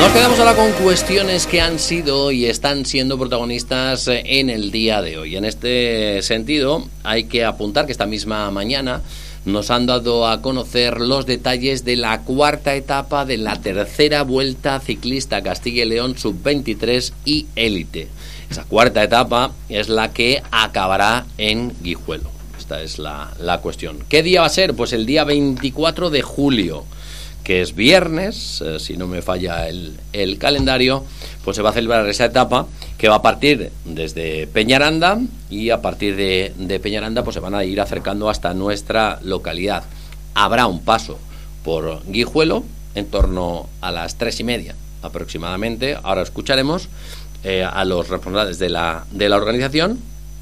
Nos quedamos ahora con cuestiones que han sido y están siendo protagonistas en el día de hoy. En este sentido, hay que apuntar que esta misma mañana nos han dado a conocer los detalles de la cuarta etapa de la tercera Vuelta Ciclista Castilla y León Sub-23 y Élite. Esa cuarta etapa es la que acabará en Guijuelo. Esta es la cuestión. ¿Qué día va a ser? Pues el día 24 de julio. Que es viernes, si no me falla el calendario, pues se va a celebrar esa etapa que va a partir desde Peñaranda y a partir de Peñaranda pues se van a ir acercando hasta nuestra localidad. Habrá un paso por Guijuelo en torno a las 3:30 aproximadamente. Ahora escucharemos a los responsables de la organización.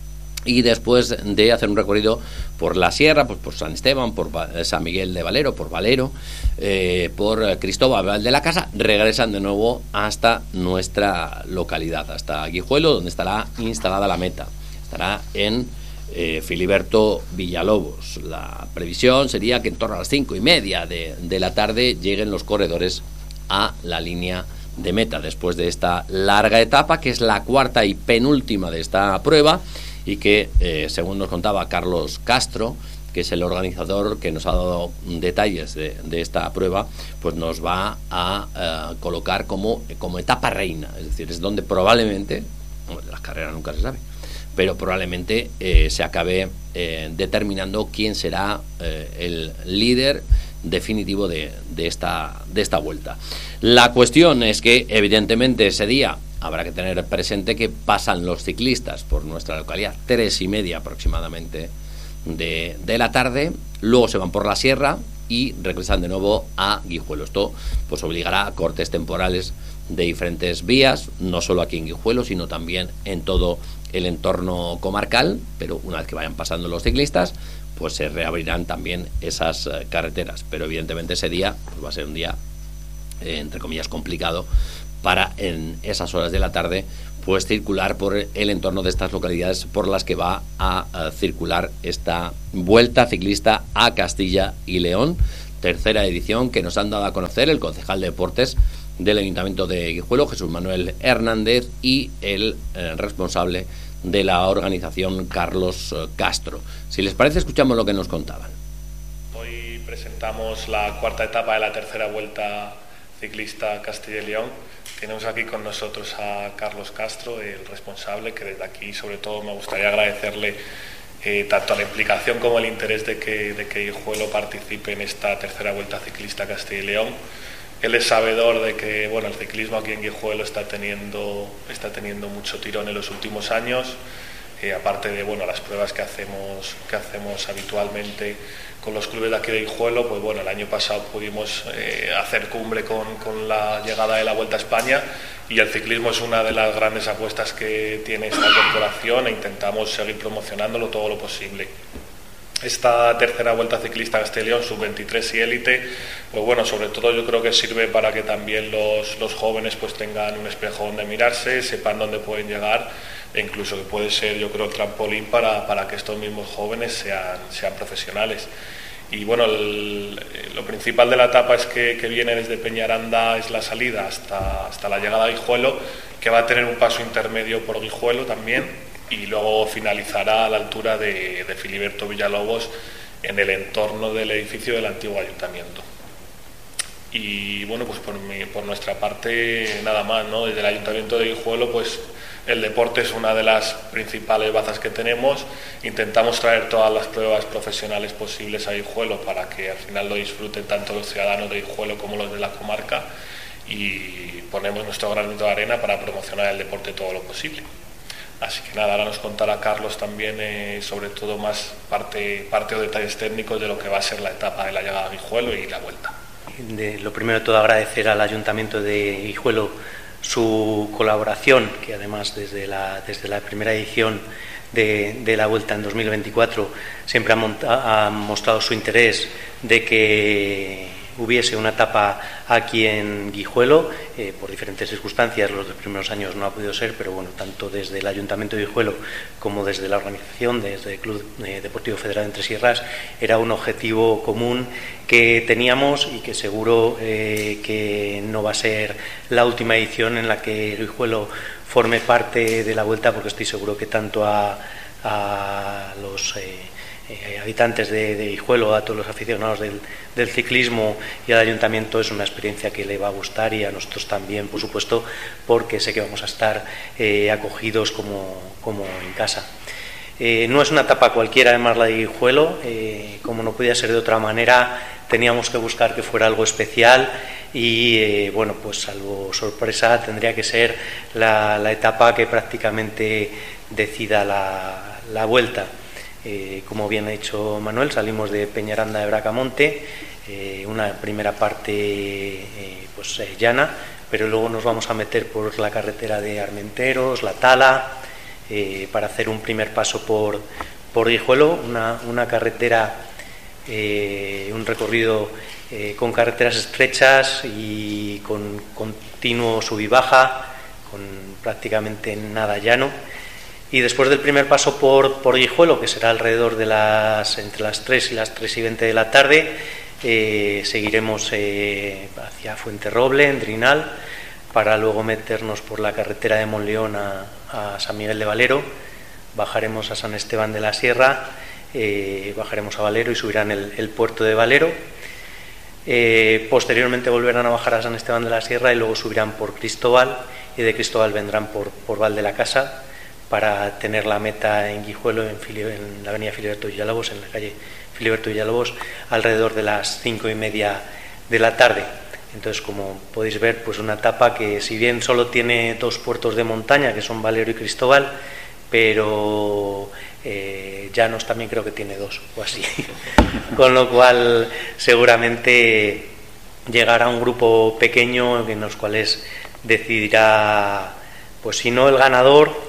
Y después de hacer un recorrido por la sierra, pues por San Esteban, por San Miguel de Valero, por Valero, por Cristóbal de la Casa, regresan de nuevo hasta nuestra localidad, hasta Guijuelo, donde estará instalada la meta. Estará en Filiberto Villalobos. La previsión sería que en torno a las 5:30 de la tarde lleguen los corredores a la línea de meta, después de esta larga etapa, que es la cuarta y penúltima de esta prueba, y que, según nos contaba Carlos Castro, que es el organizador que nos ha dado detalles de esta prueba, pues nos va a colocar como etapa reina. Es decir, es donde probablemente, de las carreras nunca se sabe, pero probablemente se acabe determinando quién será el líder definitivo de esta vuelta. La cuestión es que, evidentemente, ese día habrá que tener presente que pasan los ciclistas por nuestra localidad 3:30 aproximadamente de la tarde, luego se van por la sierra y regresan de nuevo a Guijuelo. Esto pues obligará a cortes temporales de diferentes vías, no solo aquí en Guijuelo, sino también en todo el entorno comarcal, pero una vez que vayan pasando los ciclistas, pues se reabrirán también esas carreteras. Pero evidentemente ese día pues va a ser un día, entre comillas, complicado para en esas horas de la tarde pues circular por el entorno de estas localidades por las que va a circular esta Vuelta Ciclista a Castilla y León, tercera edición, que nos han dado a conocer el concejal de Deportes del Ayuntamiento de Guijuelo, Jesús Manuel Hernández, y el responsable de la organización, Carlos Castro. Si les parece, escuchamos lo que nos contaban. Hoy presentamos la cuarta etapa de la tercera Vuelta Ciclista Castilla y León. Tenemos aquí con nosotros a Carlos Castro, el responsable, que desde aquí sobre todo me gustaría agradecerle tanto la implicación como el interés de que Guijuelo participe en esta tercera Vuelta Ciclista Castilla y León. Él es sabedor de que el ciclismo aquí en Guijuelo está teniendo mucho tirón en los últimos años, aparte de las pruebas que hacemos habitualmente con los clubes de aquí de Guijuelo. Pues el año pasado pudimos hacer cumbre con la llegada de la Vuelta a España, y el ciclismo es una de las grandes apuestas que tiene esta corporación e intentamos seguir promocionándolo todo lo posible. Esta tercera Vuelta Ciclista Castilla y León Sub-23 y Élite, pues sobre todo yo creo que sirve para que también los jóvenes pues tengan un espejo donde mirarse, sepan dónde pueden llegar, e incluso que puede ser, yo creo, el trampolín para que estos mismos jóvenes sean profesionales. Y lo principal de la etapa es que viene desde Peñaranda, es la salida hasta la llegada a Guijuelo, que va a tener un paso intermedio por Guijuelo también, y luego finalizará a la altura de Filiberto Villalobos, en el entorno del edificio del antiguo ayuntamiento. Y pues por nuestra parte nada más, ¿no? Desde el Ayuntamiento de Guijuelo, pues el deporte es una de las principales bazas que tenemos. Intentamos traer todas las pruebas profesionales posibles a Guijuelo para que al final lo disfruten tanto los ciudadanos de Guijuelo como los de la comarca, y ponemos nuestro granito de arena para promocionar el deporte todo lo posible. Así que nada, ahora nos contará Carlos también sobre todo más parte o detalles técnicos de lo que va a ser la etapa de la llegada a Guijuelo y la vuelta. Lo primero de todo, agradecer al Ayuntamiento de Guijuelo su colaboración, que además desde la primera edición de la Vuelta en 2024 siempre ha mostrado su interés de que hubiese una etapa aquí en Guijuelo. Por diferentes circunstancias, los primeros años no ha podido ser, pero bueno, tanto desde el Ayuntamiento de Guijuelo como desde la organización, desde el Club Deportivo Federal de Entresierras, era un objetivo común que teníamos y que seguro que no va a ser la última edición en la que Guijuelo forme parte de la Vuelta, porque estoy seguro que tanto a los habitantes de Guijuelo, a todos los aficionados del ciclismo y al ayuntamiento, es una experiencia que le va a gustar, y a nosotros también, por supuesto, porque sé que vamos a estar acogidos como en casa. No es una etapa cualquiera, además, la de Guijuelo. Como no podía ser de otra manera, teníamos que buscar que fuera algo especial y, bueno, pues salvo sorpresa, tendría que ser la etapa que prácticamente decida la Vuelta. Como bien ha dicho Manuel, salimos de Peñaranda de Bracamonte, una primera parte pues llana, pero luego nos vamos a meter por la carretera de Armenteros, La Tala, para hacer un primer paso por Guijuelo, una carretera, un recorrido con carreteras estrechas y con continuo sub y baja, con prácticamente nada llano. Y después del primer paso por Guijuelo, que será alrededor de entre las 3 y las 3:20 de la tarde, seguiremos hacia Fuenterroble, en Drinal, para luego meternos por la carretera de Monleón a San Miguel de Valero. Bajaremos a San Esteban de la Sierra, bajaremos a Valero y subirán el puerto de Valero. Posteriormente volverán a bajar a San Esteban de la Sierra y luego subirán por Cristóbal, y de Cristóbal vendrán por Val de la Casa, para tener la meta en Guijuelo, en la avenida Filiberto Villalobos, en la calle Filiberto Villalobos, alrededor de las 5:30 de la tarde. Entonces, como podéis ver, pues una etapa que, si bien solo tiene 2 puertos de montaña, que son Valero y Cristóbal, pero Llanos también creo que tiene 2 o así. Con lo cual, seguramente llegará un grupo pequeño en los cuales decidirá, pues si no el ganador,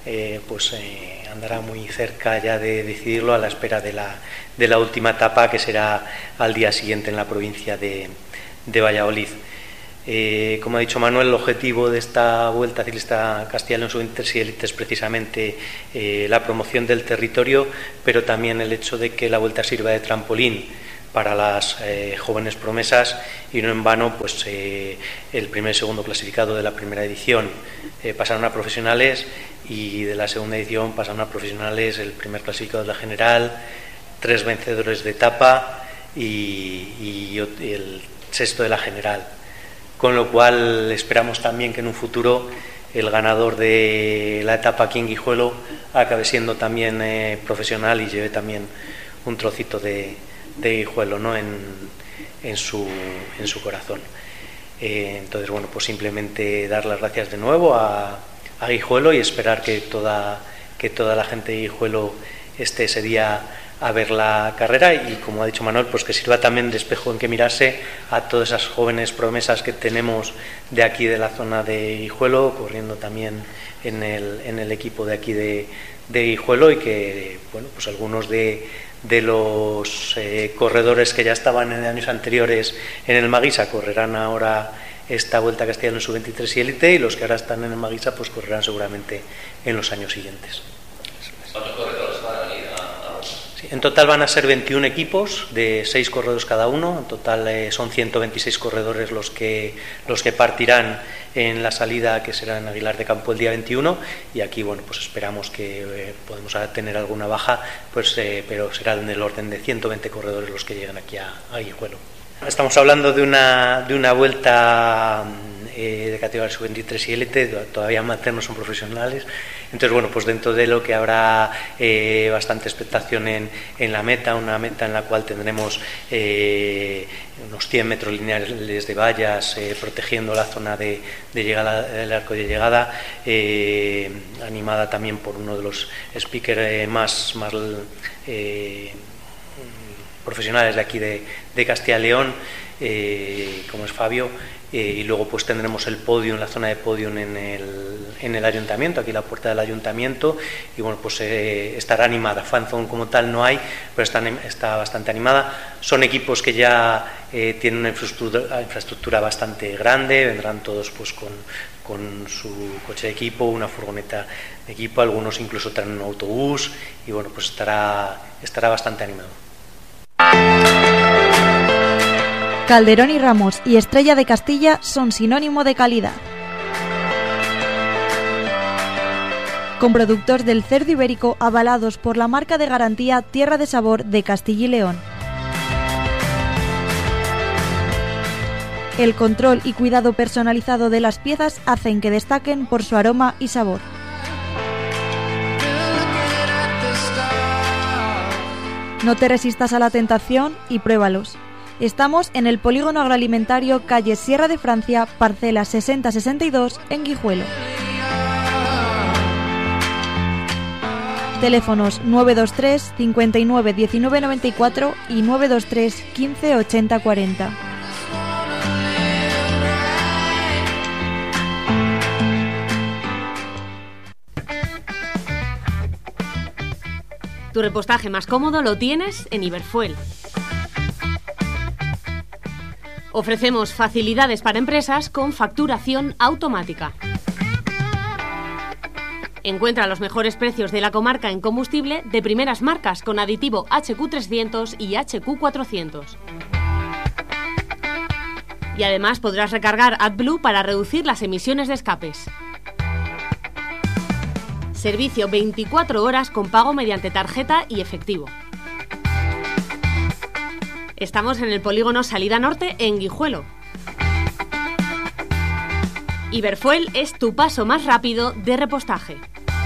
andará muy cerca ya de decidirlo, a la espera de la última etapa, que será al día siguiente en la provincia de Valladolid. Como ha dicho Manuel, el objetivo de esta Vuelta Ciclista Castilla y León Sub-23 es precisamente la promoción del territorio, pero también el hecho de que la Vuelta sirva de trampolín para las jóvenes promesas, y no en vano, pues el primer y segundo clasificado de la primera edición pasaron a profesionales, y de la segunda edición pasaron a profesionales el primer clasificado de la general, 3 vencedores de etapa y el sexto de la general. Con lo cual esperamos también que en un futuro el ganador de la etapa aquí en Guijuelo acabe siendo también profesional y lleve también un trocito de Guijuelo, ¿no?, en su corazón. Entonces, bueno, pues simplemente dar las gracias de nuevo a Guijuelo y esperar que toda la gente de Guijuelo esté ese día a ver la carrera, y, como ha dicho Manuel, pues que sirva también de espejo en que mirarse a todas esas jóvenes promesas que tenemos de aquí, de la zona de Guijuelo, corriendo también en el equipo de aquí de Guijuelo, y que, bueno, pues algunos de los corredores que ya estaban en años anteriores en el Maguisa correrán ahora esta Vuelta Castilla y León Sub-23 y Élite, y los que ahora están en el Maguisa pues correrán seguramente en los años siguientes. ¿Cuántos corredores van a venir? Sí, en total van a ser 21 equipos de 6 corredores cada uno. En total son 126 corredores los que partirán en la salida, que será en Aguilar de Campo el día 21, y aquí, bueno, pues esperamos que podemos tener alguna baja, pues pero será en el orden de 120 corredores los que lleguen aquí a Guijuelo. Estamos hablando de una vuelta de categoría sub-23 y élite, todavía amateurs, no son profesionales. Entonces, bueno, pues dentro de lo que habrá bastante expectación en la meta, una meta en la cual tendremos unos 100 metros lineales de vallas protegiendo la zona de llegada, del arco de llegada, animada también por uno de los speakers más profesionales de aquí de Castilla y León, como es Fabio, y luego pues tendremos el podium, la zona de podium en el ayuntamiento, aquí la puerta del ayuntamiento, y bueno, pues estará animada. Fanzone como tal no hay, pero está bastante animada. Son equipos que ya tienen una infraestructura bastante grande, vendrán todos pues con su coche de equipo, una furgoneta de equipo, algunos incluso traen un autobús, y bueno, pues estará bastante animado. Calderón y Ramos y Estrella de Castilla son sinónimo de calidad. Con productos del cerdo ibérico avalados por la marca de garantía Tierra de Sabor de Castilla y León. El control y cuidado personalizado de las piezas hacen que destaquen por su aroma y sabor. No te resistas a la tentación y pruébalos. Estamos en el Polígono Agroalimentario, calle Sierra de Francia, parcela 6062, en Guijuelo. Teléfonos 923 59 19 94 y 923 15 80 40. Tu repostaje más cómodo lo tienes en Iberfuel. Ofrecemos facilidades para empresas con facturación automática. Encuentra los mejores precios de la comarca en combustible de primeras marcas con aditivo HQ300 y HQ400. Y además podrás recargar AdBlue para reducir las emisiones de escapes. Servicio 24 horas con pago mediante tarjeta y efectivo. Estamos en el polígono Salida Norte, en Guijuelo. Iberfuel es tu paso más rápido de repostaje.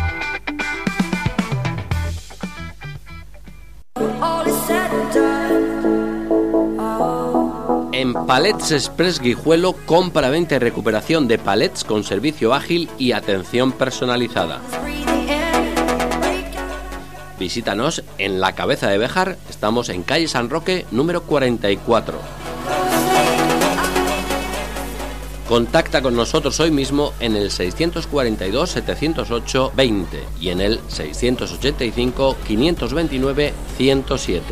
En Palets Express Guijuelo, compra, venta y recuperación de palets con servicio ágil y atención personalizada. Visítanos en la Cabeza de Béjar, estamos en calle San Roque, número 44. Contacta con nosotros hoy mismo en el 642-708-20 y en el 685-529-107.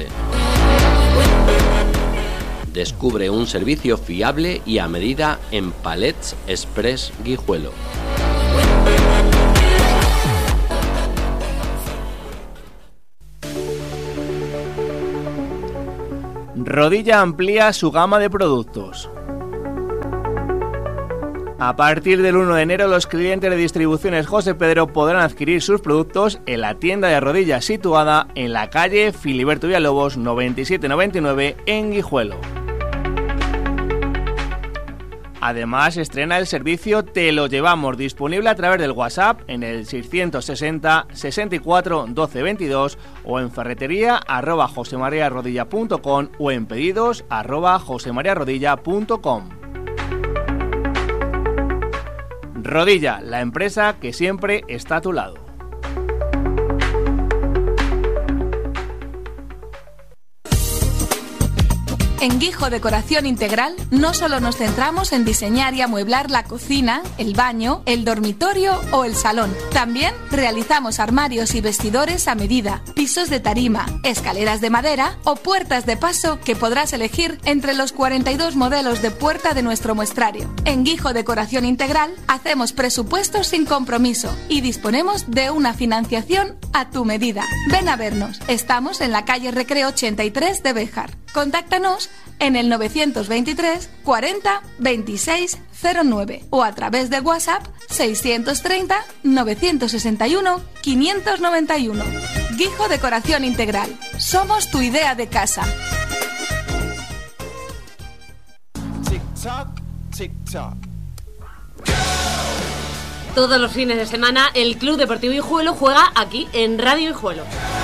Descubre un servicio fiable y a medida en Palets Express Guijuelo. Rodilla amplía su gama de productos. A partir del 1 de enero, los clientes de Distribuciones José Pedro podrán adquirir sus productos en la tienda de Rodilla situada en la calle Filiberto Villalobos 9799 en Guijuelo. Además, estrena el servicio Te lo llevamos, disponible a través del WhatsApp en el 660 64 12 22 o en ferretería@josemariarodilla.com o en pedidos @josemariarodilla.com. Rodilla, la empresa que siempre está a tu lado. En Guijo Decoración Integral no solo nos centramos en diseñar y amueblar la cocina, el baño, el dormitorio o el salón. También realizamos armarios y vestidores a medida, pisos de tarima, escaleras de madera o puertas de paso que podrás elegir entre los 42 modelos de puerta de nuestro muestrario. En Guijo Decoración Integral hacemos presupuestos sin compromiso y disponemos de una financiación a tu medida. Ven a vernos. Estamos en la calle Recreo 83 de Béjar. Contáctanos en el 923 40 26 09 o a través de WhatsApp 630 961 591. Guijo Decoración Integral. Somos tu idea de casa. Todos los fines de semana el Club Deportivo Guijuelo juega aquí en Radio Guijuelo.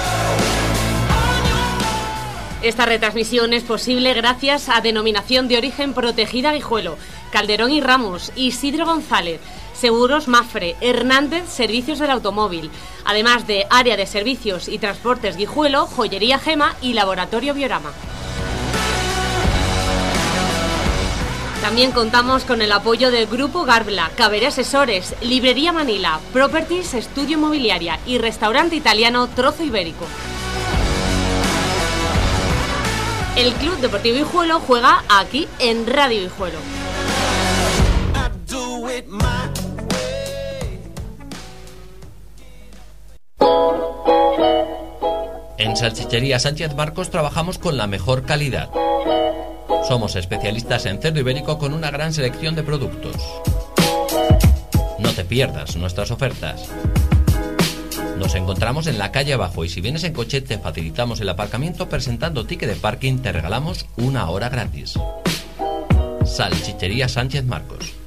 Esta retransmisión es posible gracias a Denominación de Origen Protegida Guijuelo, Calderón y Ramos, Isidro González, Seguros Mafre, Hernández Servicios del Automóvil, además de Área de Servicios y Transportes Guijuelo, Joyería Gema y Laboratorio Biorama. También contamos con el apoyo del Grupo Garbla, Caberé Asesores, Librería Manila, Properties, Estudio Inmobiliaria y Restaurante Italiano Trozo Ibérico. El Club Deportivo Guijuelo juega aquí en Radio Guijuelo. En Salchichería Sánchez Marcos trabajamos con la mejor calidad. Somos especialistas en cerdo ibérico con una gran selección de productos. No te pierdas nuestras ofertas. Nos encontramos en la calle abajo y si vienes en coche te facilitamos el aparcamiento presentando ticket de parking, te regalamos 1 hora gratis. Salchichería Sánchez Marcos.